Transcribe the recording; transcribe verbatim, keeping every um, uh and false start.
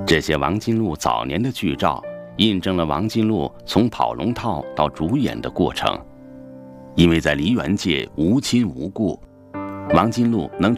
这些王金禄早年的剧照，印证了王金禄从跑龙套到主演的过程。因为在梨园界无亲无故，王金禄能